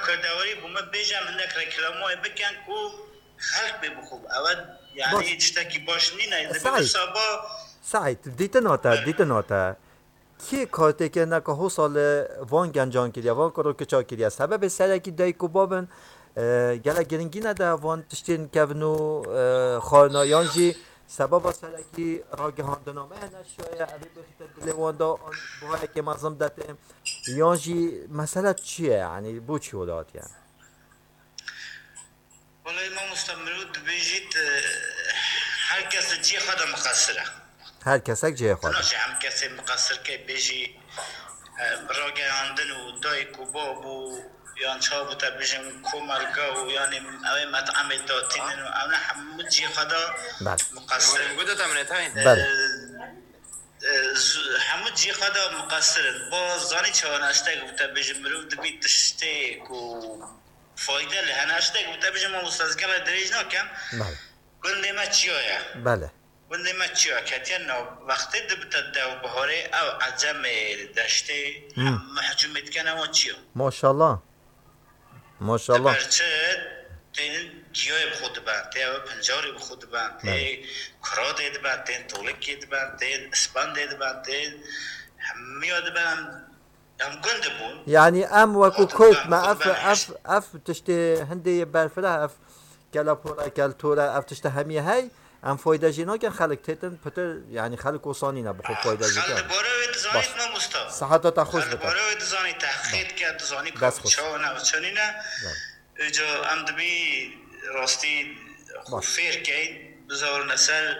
کردواری بوم بیجم هندک رکلامای بکن کو خلق بخوب اول یعنی تشتکی باش نینه دبیر سابا سعید دیت ناتا کی کارتی که نکه هو سال وان گنجان کردیا وان کارو که چا کردیا سبب سرکی دای کو بابن گله گرینگی نده وان تشتین کونو خانایان جی سبب سرکی راگهاندنامه نشایه علی بخیت دلواندا باید که مزم داده یانجی مسئله چیه یعنی بو چی ولاد یعنی والله ما مستمرود بیجید هر کس جی خدا مقصره هر کس جی خدا ناشه هم کسی مقصر که بیجی راگهاندن و دای کوباب و یان چا بوده بیجم کومالگا و یعنی اوه مطعم داتینن و اوه همه جی خدا مقصر بله همه جی خدا مقصرن با زانی چوانشته گفته بیجم مرو دبی تشته کو فایده لحنشته گفته بیجم ما مستازگل دریج نکم گنده ما چیه بله گنده ما چیه کتیان وقتی دبت دو بهاره او عجم دشته محجومت کنه و چیه ماشاءالله ماشاءالله برچه تین گیاه بخود بند تین پنجاری بخود بند تین کرا دید بند تین طولک دید بند تین اسپان دید بند تین همیاد بند هم گنده بون یعنی ام وکو کویت ما اف تشتی هندی برفره اف گلا پورا گل توره اف تشتی همیه های ام فایده جینا که خلق تیتن پتر یعنی خلق وصانی نبخو فایده جینا خلق باره و دزانیت ما مستاف صحت تا خوش بتا خلق باره و دزانیت تحقیق که دزانی که چا نه و چنی نه جا ام دبی راستی خوفیر که بزار نسل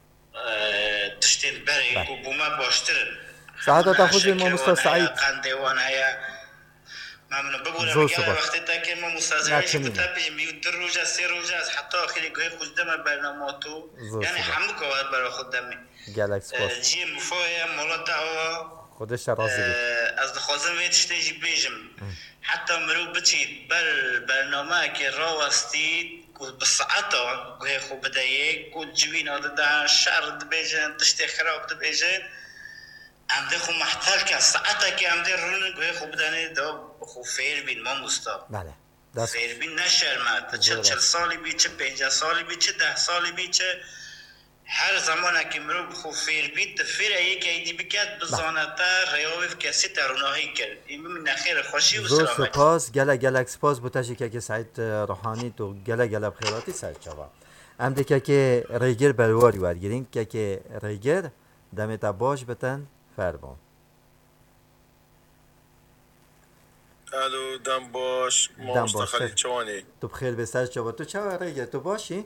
تشتین بری که بوما باشترن صحت تا خوش ما مستاف سعید قندوان هیا ممنون بقول لك وقتی تا که ما مستازیش بتابی میود در روزه سه روزه حتی آخری گوی خود دم برنامه‌تو یعنی همه کار برای خود دمی گلکس پاس جی مفاهیم مولات دعوا خودش راضی بود از دخوازم ویتشتیجی بیجم حتی مرو بچید برنامه که راوستید بساعتا گوی خوب بدهیه گود جوین آده شرد بیجن تشتی خراب ده بیجن عمده خو محتل که ساعتا که عمده رون گوی خوب دانه دا خو فیر بین ما مستا بله فیر بین نشرمت چه سالی بی چه 50 سالی بی چه 10 سالی بی چه هر زمان که مرو خو فیر بی تفیر ایک ایدی بکد بزانتا ریاویف کسی تروناهی کرد این من نخیر خوشی و سلامتی زور سپاس گله سپاس بوتاشی که سعید روحانی تو گله بخیراتی سر چوا ام دیگه که ریگر بلواری ورگیرین که ریگر دمتا باش بتن فرمان الو دم باش خلیل چوانی تو بخیر به سر چوا تو چه ریگر تو باشی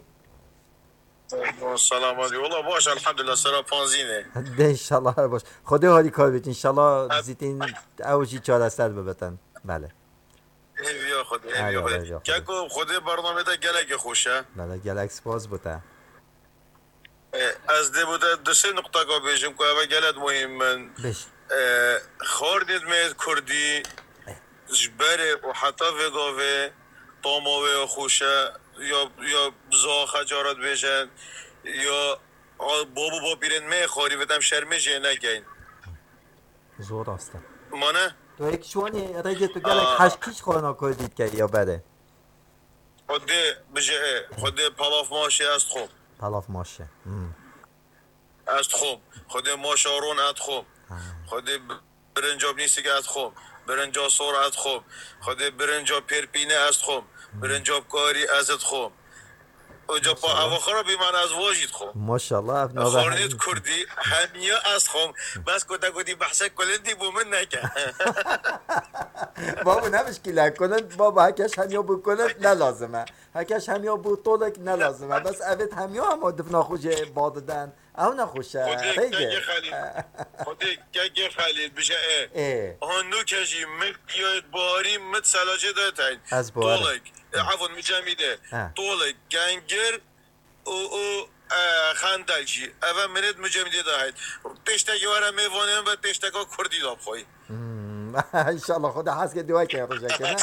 سلامتی والله باش الحمدلله سرا پانزینه ده انشالله باش خدا حالی کار بیت انشالله زیتین اوجی چهار سر ببتن بله بیا خدا که خود برنامه تا گلک خوشه بله گلک سپاس بوده از ده بوده دو سه نقطه که بیشم که اوه گلت مهم من خاردید مید کردی جبره و حتی وگاوه طاماوه خوشه یا بزا خجارت بیشن یا بابو با بیرن می خاری بدم شرمه جه نگین زور آسته مانه؟ تو یک شوانی رگه تو گلک هشکیش خوانا کردید که یا بده خود پلاف ماشی است خوب پلاف ماشه است خوب خود ماشارون است خوب خود برنجاب نیستی که است خوب برنجا سور است خوب خود برنجا پرپینه است خوب برنجاب کاری است خوب اونجا با اواخرا بیمان از واجید خوب ماشاءالله خورنید کردی همیا است خوب بس کتا کدی بحثه کلندی بومن نکن بابا نمشکیله کنند بابا هکش همیا بکنند نلازمه هکش همیا بطولک نلازمه بس اوید همیا هم دفنا خوشه باددن او نخوشه خودی گگه خلیل بشه هنو کشی مکیاید باری مت سلاجه داتین از باره طولک عفوا مجمده طولک گنگر او خاندلچی اول مرد مجمده داهید تشتکی واره میوانیم و تشتکا کردی داب خواهی انشالله خدا حس که دوای که روشه کنه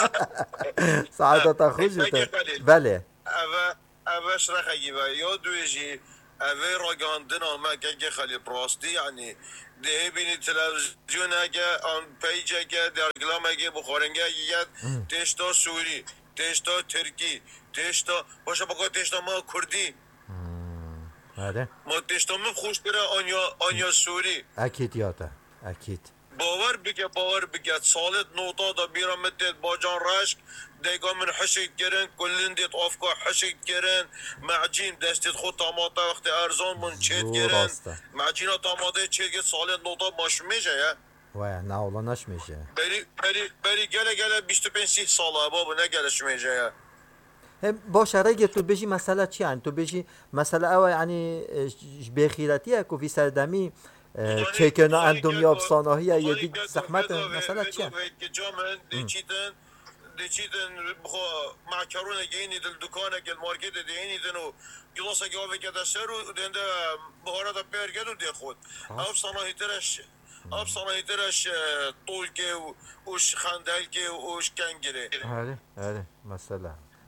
سعادتا خوش بوده بله اوش رخگی و یا دویجی اوه راگاندن آمد که خیلی براستی یعنی ده بینی تلویزیون اگه آن پیج اگه درگلام اگه بخارنگه اگه تشتا سوری تشتا ترکی تشتا باشه بگاه تشتا ما کردی آره ما تشتا من خوش داره آنیا سوری اکید یاده اکید باور بگه سالت نوتا دا بیرم مدید با جان رشک دیگه من حشید گرن کلین دیت آفکا حشید گرن معجین دستید خود تاماده وقتی ارزان من چید گرن معجین ها تاماده چید گرن سالت نوتا باش میشه یا نه اولا نش میشه بری گله 25 ساله بابا نگلش میشه یا باشه رگه تو بجی مسئله چی هن؟ تو بجی مسئله او یعنی بخیرتیه که وی سردمی چکنا ان دنیا افسانه‌ای یه دیگه زحمت مثلا چیه؟ که جامن دیچیدن بخو معکرون گینی دل دکانه گل مارکت دینی دنو گلاس گاوه که دستر و دنده بهارات پیرگد و دی خود افسانه‌ای ترش طول که و اوش خندل که و اوش کنگره آره مثلا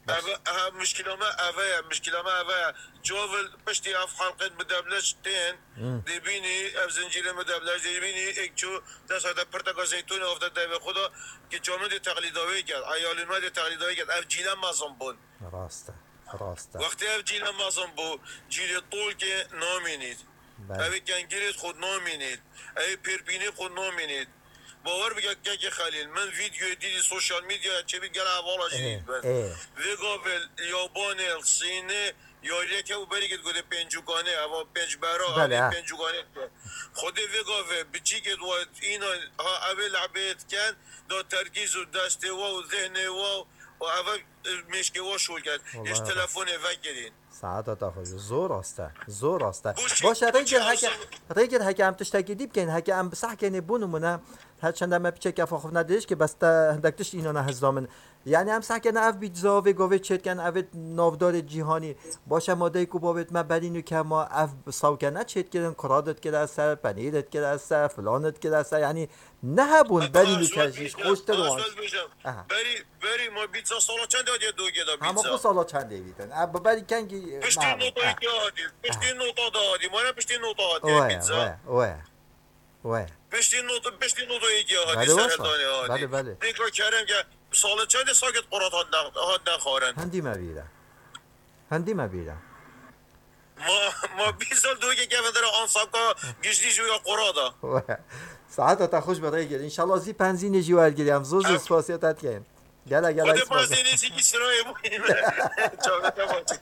مشكلة جوفل بشتي اف حلقة مدبلج تين دي بيني اف زنجيرة مدبلج دي بيني اكچو دست هذا برتقا زيتون افتا دايبه خدا که جامعه دی تقلیداوی کرد ایالین ما دی تقلیداوی کرد اف جیلا مازم بون راسته وقتی اف جیلا مازم بو جیل طول که نامینید اوی کنگیرید خود نامینید اوی پیربینی خود نامینید باور بگه که خلیل من ویدیو دیدی سوشال میدیا چه بید گره حوالا شدید بند ویگاول یابان الصینه یاریه که او بری گد گده پنجوگانه اوا پنج برا پنجوگانه خود ویگاول بچی گد و اینا اول عبید کن دا ترکیز و دسته و ذهن و اول مشکه و شول کرد ایش تلفون وگرین ساعت تا خوش زور راسته باشه ریگر هکه هم تشتاکی دیب کن هکه هم بسح کنی بونمونه هرچند ما پیچه که فخوف ندیش که بس هندکتش اینا نه هزامن یعنی هم سح کنه اف بیتزا و گوه چید کن اف نافدار جیهانی باشه ماده کو بابت ما برینو که ما اف ساو کنه چید کردن کرادت که در سر پنیرت که در سر فلانت که در سر یعنی نه بون برینو کشیش خوشتر وان بری ما بیتزا سالا چند دادی دو گدا بیتزا همه کو سالا چند دیدن اب بری کنگی پشتی نوتا دادی ما نه پشتی نوتا دادی بیتزا پشتی نوتا ایگی هادی سردانی هادی دیکر کرم که سال چند ساکت قرات هاد نخوارن هندی ما بیرم ما 20 سال دوگه که داره آن سابقا گشتی جویا قرادا ساعت تا خوش برای گیر انشالله زی پنزین جوال گیریم زوز سپاسیتت کن گله خود پنزینی سی کسرای مهمه چاقتا ماچی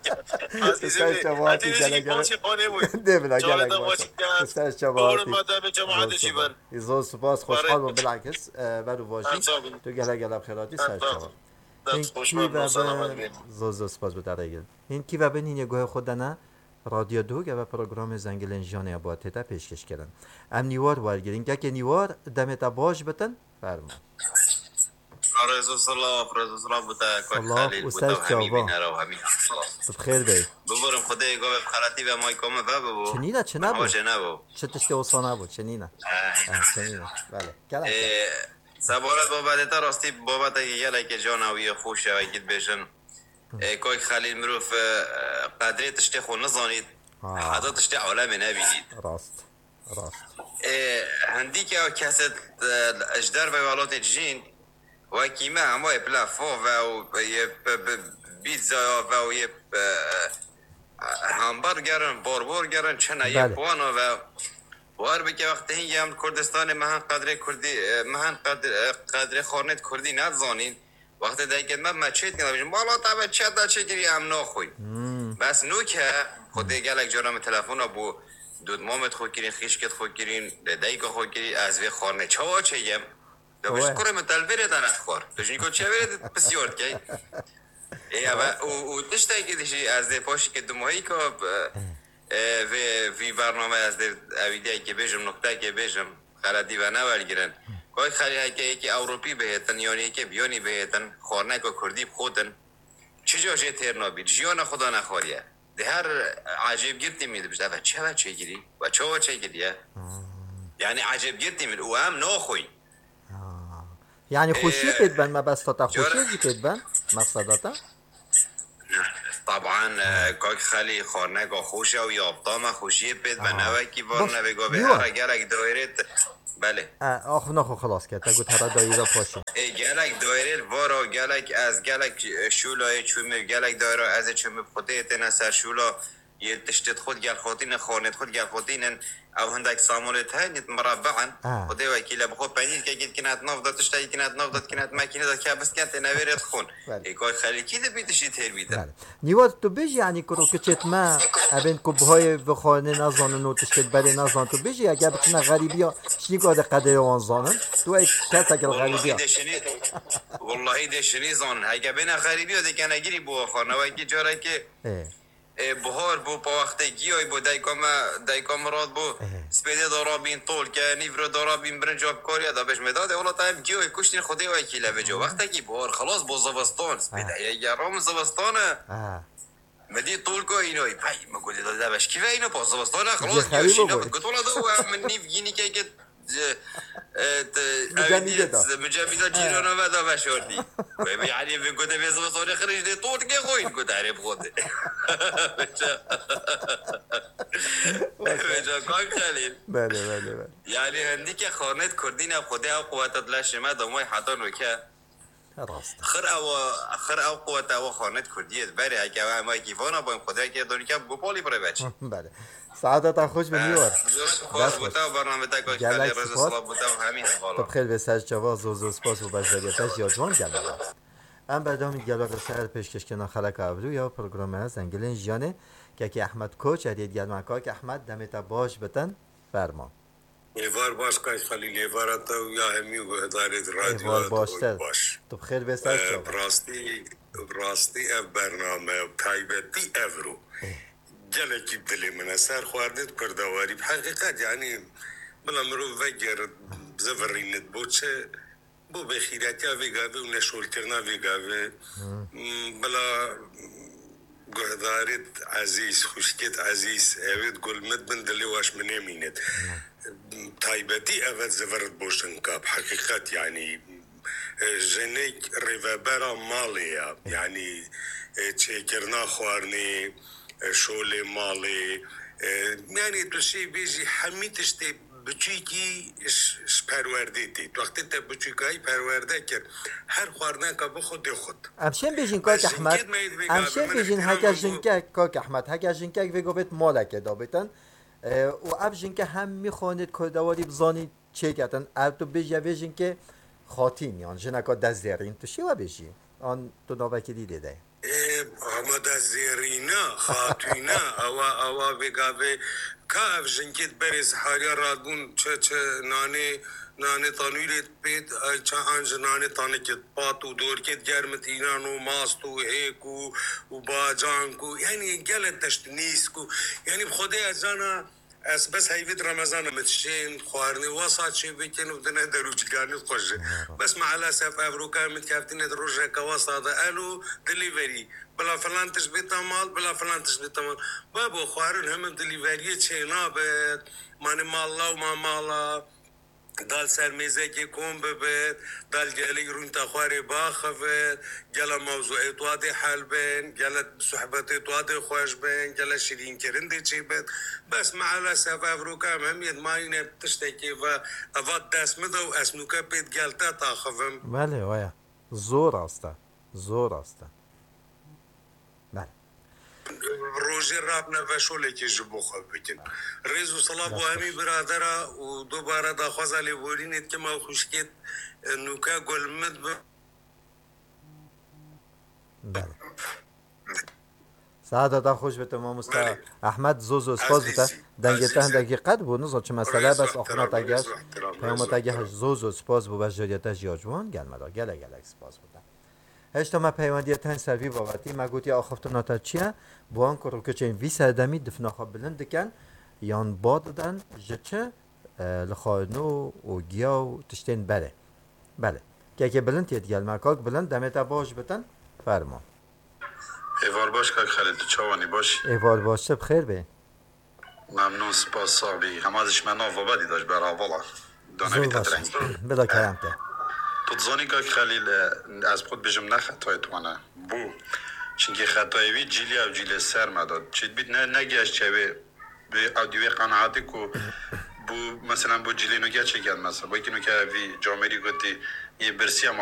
کرد دبلا گله سرش چواتی مدام جماعت شیبر زوز سپاس خوشحال و بالعکس برو باشی تو گله بخیراتی سرش چواتی زوز سپاس بداره گیر این کی و بین این گوه خود نه رادیو دو و پروگرام زنگلن جان اباته تا پیشکش کردن ام نیوار وارگیرین که نیوار دمتا باش بتن فرما رضا صلاح بوده خلیل بوده همین رو همین بخیر بی ببرم خدای گاو خلاتی و مای کامه بابو چنینا چه نبود چه تشتی وصا نبود چنینا بله سبارت بابت تا راستی بابت یه که جانوی خوشه و گید بشن کوی خلیل مروف قدری تشتی خون نزانید حدا تشتی عالم نبینید راست هندی که کسی اجدر و والات جین و کیمه همه پلافو و یه بیتزا و یه همبرگرن باربرگرن چنه یه پوانا و وار بگه وقتی هنگی هم کردستان مهن قدر خارنت کردی نزانین وقتی دیگه من چیت کنم بالا تا چت دا چه گیری هم ناخوی بس نو که خود گلک جارم تلفن بو دود مامت خود گیرین خیشکت خود گیرین دیگه خود گیری از وی خارنه چوا چه گیم دوش کره متلویره دانت خور دوشنی که چه ویرد بسیارد که و تشتایی که دیشی از دی پاشی که دو ماهی که وی برنامه از دی اویدهی که بیجم نکته که بیجم خردی و نوال گیرن که خیلی که یکی اوروپی بهتن یعنی که بیانی بهتن خورنه که کردی خودن چجا جه تیر نابید جیان خدا نخواریه ده هر عجیب گیرتی میده بشته و چه گیری و چه گیریه یعنی عجیب گیرتی میده و هم ناخوی یعنی خوشی پید بند ما بس تا خوشی پید بند مقصداتا طبعا کاک خلی خارنگا خوشه و یابطام خوشی پید و نوکی وار نوگو به هر گلک دایرت بله آخ نخو خلاص کرد تگو ترا دایره پاشی گلک دایره وارا گلک از گلک شولای چومه گلک دایره از چومه خودت نسر شولا یه تشتت خود گل خاطین خانت خود گل خاطین او هندك صامولت هاي مربعا خدي وكيل بخو بانيل كي كانت نفضت تشتي كانت نفضت كانت ماكينه كابس كانت نوير تخون يكون خلي كده بيتشي تربيته نيوات تو بيجي يعني كرو كچت ما ابن كوبهای بخونه نزانن و تشت بله نزان تو بيجي اگه بتنا غريبيا شني قاعد قدر وان زانن تو اي كاتك الغريبيا والله ده شني زان اگه بنا غريبيا ده كان اگري بو خانه و کی جاره که بهار بو با وقت گیای بو دایکام راد بو سپیده دارا بین طول که نیفرو دارا بین برنجاب کاریا دا بهش مداده اولا تایم گیای کشتین خودی و اکی لبجا وقتی که بهار خلاص بو زبستان سپیده یه رام زبستانه مدی طول که اینوی پای مگولی داده بش کیوه اینو با زبستانه خلاص گیاشی نبود گتولا دو من نیف گینی که مجمدة جيرانه ودا بشوردي يعني في كنت في زبطوني خرج دي طول كي خوين كنت عارف خودي بجا كان خليل بله يعني عندك خانت كردين خودها قوات دلاش ما دموي حاطن وكا خر او قوات او خانت كرديه بري اگه ما كيفانا با خودها که دونی که بوپالی برای بچه بله سعادت خوش به نیور دست بوده و برنامه تا که خیلی رز صلاب بوده و همین طب خیلی به سج جواز و سپاس و بجریتش یادوان گلال ام بردام گلال سر پیشکش کنن خلق ابرو یا پروگرام از انگلین جانه که احمد کوچ ادید گلمکا که احمد دمتا باش بتن فرما ایوار باش که خلیل ایوارت یا همی و اداره رادیو ایوار باشتر طب خیلی به سج جواز راستی اف برنامه تایبتی افرو جلکی دلی من سر خواردید کردواری بحقیقت یعنی بلا مرو وگر زفرینت بوچه بو بخیراتی ویگاوی و نشول کرنا ویگاوی بلا گهدارت عزیز خوشکت عزیز اوید گلمت من دلی واش من امینت تایبتی اوید زفرت بوشن که بحقیقت یعنی جنیک ریوبرا مالیا یعنی چه کرنا خوارنی شغل مالی یعنی تو شی بیشی همیتش تی بچیکی پرورده تی وقتی تا بچیکایی پرورده کرد هر خوردن که بخود خود امشن بیشین کاک احمد امشن بیشین هکر جنکه کاک احمد هکر جنکه ویگوبت مالکه دابتن و اب جنکه هم میخواند کردواری بزانی چه کردن اب تو بیشی بیشین که خاتین یان جنکا دزدرین تو شی و بیشی آن تو نوبکی دیده ده همه زیرینا خاتینا اوا بگاوه کاف جنکت بریز حالی رادون چه نانه تانویلت بید چه آنج نانه تانه کت پاتو دور کت گرمت اینانو ماستو هیکو و باجانکو یعنی گلت تشت نیسکو یعنی بخوده از جانا اس بس هيفيد رمضان متشين خوارني وسط شي بيكن ودنا دروج كاني خوش بس مع الاسف افروكا متكافتين دروجا كوسط قالوا دليفري بلا فلان تشبيت مال بلا فلان تشبيت مال بابو خوارن هم دليفري شي نابت ماني مالا وما مالا دال سرميزه كي كون ببت دال جالي رونتا خواري باخفت جالا موضوعي توادي حال بين جالا صحبتي توادي خوش بين جالا شيرين كرندي تشيبت بس مع الاسف افروكا هم يدماينه بتشتكي فافات داس مدو اسنوكا بيت جالتا تاخفم بله ويا زور استا بله روزی راب نفشوله که جبو خواب بکن ریز و صلاب و همی برادره و دوباره داخواز علی بورینید که ما خوشکت نوکا گلمد بله سعادت خوش به تمام است احمد زوزو سپاس بتا دنگته هندگی قد بود نزا چه مسئله بس آخنا تگش پیام تگه زوزو سپاس بود بجریتش یاجوان گلمدا گله سپاس بتا هشتا ما پیوندی تن سروی بابتی ما گوتی آخفت ناتا چیه بوان کرو که چه این وی سردمی دفنا خواب بلند دکن یان باد دن جچه لخانو و گیا و تشتین بله که بلند تید گل مکاک بلند دمتا باش بتن فرما ایوار باش که خیلی تو چوانی باش ایوار باش شب خیر به ممنون سپاس صاحبی همه ازش من ناف و بدی داشت برای والا دانمی تترنگ بلا کرمته تو تزانی که خیلی از خود بجم نخطای توانه بو چونکه خطای وی جیلی او جیلی سر مداد چید بید نگشت چوی به اودیوی قناعتی کو بو مثلا بو جیلی نگه چه کرد مثلا با یکی نو که وی جامعی گوتی یه برسی هم